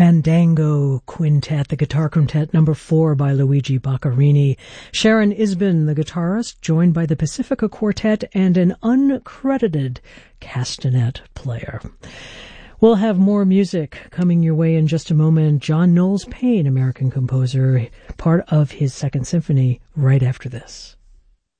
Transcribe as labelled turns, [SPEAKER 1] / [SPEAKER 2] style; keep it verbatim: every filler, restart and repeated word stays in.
[SPEAKER 1] Fandango Quintet, the guitar quintet number four by Luigi Boccherini. Sharon Isbin, the guitarist, joined by the Pacifica Quartet and an uncredited castanet player. We'll have more music coming your way in just a moment. John Knowles Paine, American composer, part of his Second Symphony, right after this.